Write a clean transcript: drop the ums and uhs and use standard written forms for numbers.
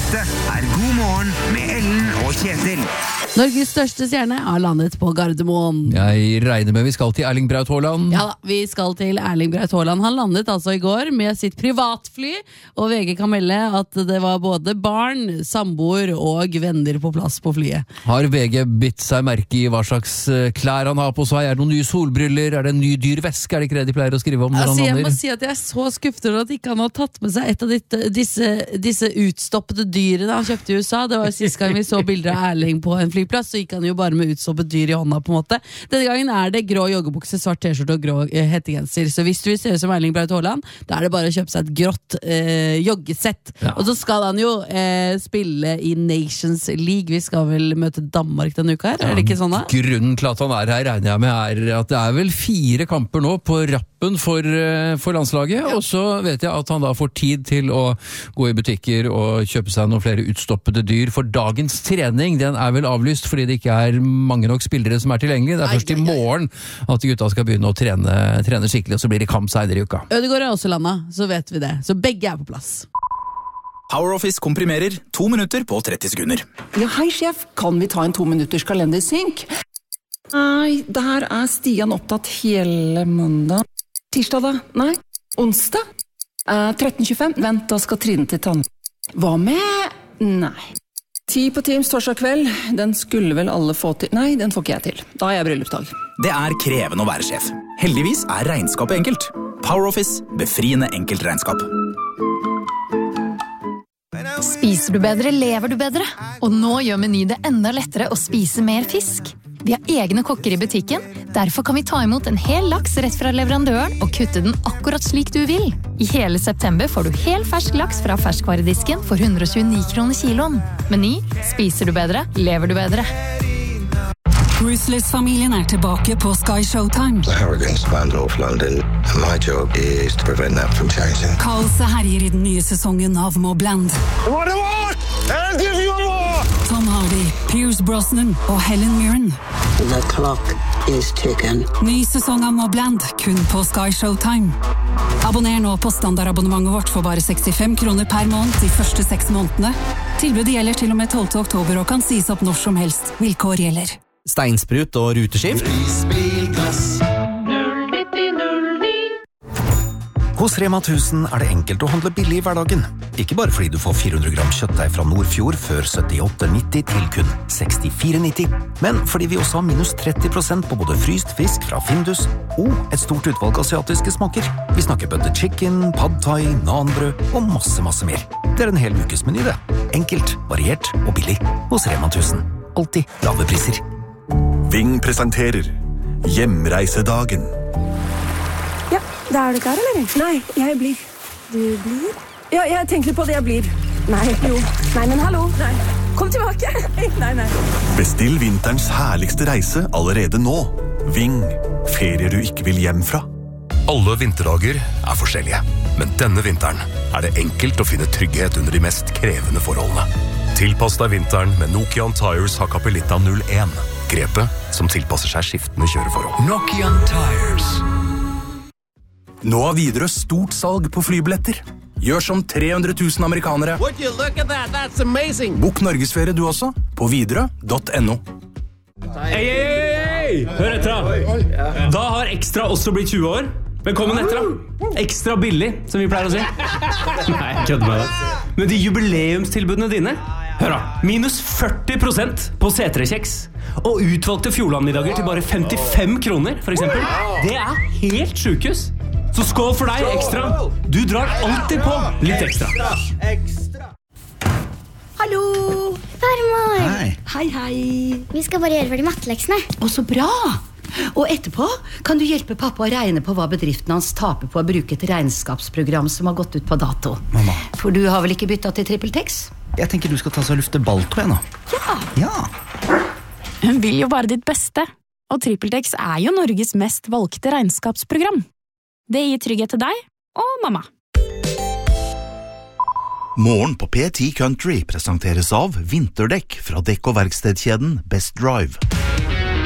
Dette God morgen med Ellen og Kjetil. Norges største stjerne har landet på Gardermoen. Jeg regner med vi skal til Erling Braut Haaland. Ja da, vi skal til Erling Braut Haaland. Han landet altså i går med sitt privatfly, og VG kan melde at det var både barn, samboer og venner på plass på flyet. Har VG bitt seg merke i hva slags klær han har på seg? Er det noen nye solbriller? Er det en ny dyr veske? Er det ikke det de pleier å skrive om når han Jeg lander? må si at jeg er så skuffet over at ikke han har tatt med seg et av disse utstoppede dyrene han kjøpte i USA. Det var jo sist gang vi så bilder av Erling på en flyplass, så gikk han jo bare med utstoppet dyr i hånda på en måte. Denne gangen er det grå joggebukse, svart t-skjorte og grå hettegenser. Så hvis du vil se ut som Erling Braut Haaland, da er det bare å kjøpe seg et grått joggesett. Ja. Og så skal han jo spille i Nations League. Vi skal vel møte Danmark denne uka her, er det ikke sånn da? Grunnen til at han er her, regner jeg med, er at det er vel 4 kamper nå på rappen for landslaget, og så vet jeg at han da får tid til å gå i butikker og kjøpe seg noen flere utstoppede dyr, for dagens trening, den er vel avlyst fordi det ikke er mange nok spillere som er tilgjengelige. Det er først i morgen at gutta skal begynne å trene skikkelig, og så blir det kamp senere i uka. Ødegaard er også landet, så vet vi det. Så begge er på plass. PowerOffice komprimerer 2 minutter på 30 sekunder. Ja, hei sjef, kan vi ta en 2 minutters kalendersynk? Nei, der er Stian opptatt hele mandag. Tirsdag da? Nei. Onsdag? 13.25? Vent, da skal Trine til tann. Hva med? Nei. 10 på Teams torsdag kveld. Den skulle vel alle få til. Nei, den får ikke jeg til. Da er jeg bryllupsdag. Det er krevende å være sjef. Heldigvis er regnskapet enkelt. PowerOffice, befriende enkelt regnskap. Spiser du bedre, lever du bedre. Og nå gjør Meny det enda lettere å spise mer fisk. Vi har egne kokker i butikken, derfor kan vi ta imot en hel laks rett fra leverandøren og kutte den akkurat slik du vil. I hele september får du hel fersk laks fra ferskvaredisken for 129 kroner kiloen. Meny, spiser du bedre, lever du bedre. Ruthless-familien er tilbake på Sky Showtime. The Harrogans banned off London, and my job is to prevent that from changing. Kaoset herjer i den nye sesongen av Mobland. Tom Hardy, Pierce Brosnan og Helen Mirren. The clock is ticking. Ny sesong av Mobland, kun på Sky Showtime. Abonner nå på standardabonnementet vårt for bare 65 kroner per måned de første 6 månedene. Tilbudet gjelder til og med 12. oktober og kan sies opp når som helst. Vilkår gjelder. Steinsprut og ruteskift. Hos Rema 1000 er det enkelt å handle billig i hverdagen. Ikke bare fordi du får 400 gram kjøttdeig fra Nordfjord før 78,90 til kun 64,90, men fordi vi også har minus 30% på både fryst fisk fra Findus og et stort utvalg asiatiske smaker. Vi snakker butter chicken, pad thai, nanbrød og masse mer. Det er en hel ukes meny det. Enkelt, variert og billig hos Rema 1000. Alltid lave priser. Ving presenterer Hjemreisedagen. Ja, da er du klar, eller? Nei, jeg blir. Du blir? Ja, jeg tenker på det jeg blir. Nei, jo. Nei, men hallo. Nei. Kom tilbake. Nei. Bestill vinterens herligste reise allerede nå. Ving. Ferier du ikke vil hjem fra. Alle vinterdager er forskjellige, men denne vinteren er det enkelt å finne trygghet under de mest krevende forholdene. Tilpass deg vinteren med Nokian Tires Hakkapelitta 01. Grepet som tilpasser seg skiftende kjøreforhold. Nokian Tires. Nå har Widerøe stort salg på flybilletter. Gjør som 300 000 amerikanere. Would you look at that? That's amazing. Bok Norgesferie du også, på widerøe.no. Hei! Hør etter da. Da har Ekstra også blitt 20 år. Velkommen etter da. Ekstra billig, som vi pleier å si. Nei, jeg kødder med det. Men de jubileumstilbudene dine, hør da, minus 40% på C3-kjeks. Og utvalgte Fjordlandmiddager til bare 55 kroner, for eksempel. Det er helt sjukehus. Så skål for deg, Ekstra. Du drar alltid på litt ekstra. Hallo! Farmor! Hei. Vi skal bare gjøre ferdig matteleksene. Å, så bra! Og etterpå kan du hjelpe pappa å regne på hva bedriften hans taper på å bruke et regnskapsprogram som har gått ut på dato. Mamma. For du har vel ikke byttet til TrippelTex? Jeg tenker du skal ta så og lufte balltå nå. Ja. Hun vil jo bare ditt beste, og TrippelTex er jo Norges mest valgte regnskapsprogram. Det gir trygghet til deg og mamma. Morgen på P10 Country presenteres av vinterdekk fra dekk- og verkstedkjeden Best Drive.